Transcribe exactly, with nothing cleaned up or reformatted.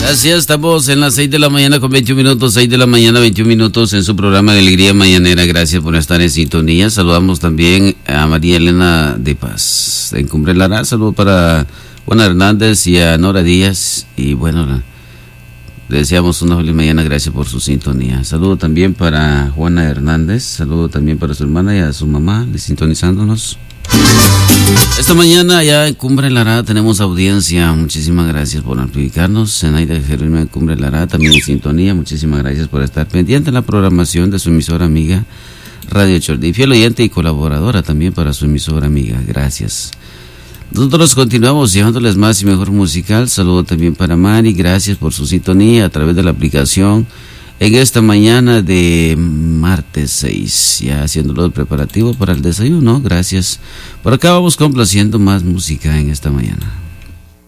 Así estamos en las seis de la mañana con veintiún minutos, seis de la mañana, veintiún minutos en su programa de Alegría Mañanera. Gracias por estar en sintonía. Saludamos también a María Elena de Paz en Cumbre Lara. Saludo para Juana Hernández y a Nora Díaz. Y bueno, le deseamos una feliz mañana. Gracias por su sintonía. Saludo también para Juana Hernández. Saludo también para su hermana y a su mamá, sintonizándonos. Esta mañana ya en Cumbre Lara tenemos audiencia. Muchísimas gracias por amplificarnos. Zenaida Jerónimo en Cumbre Lara también en sintonía. Muchísimas gracias por estar pendiente en la programación de su emisora amiga Radio Chordí. Fiel oyente y colaboradora también para su emisora amiga. Gracias. Nosotros continuamos llevándoles más y mejor musical. Saludo también para Mari. Gracias por su sintonía a través de la aplicación. En esta mañana de martes seis, ya haciéndolo el preparativo para el desayuno, gracias. Por acá vamos complaciendo más música en esta mañana.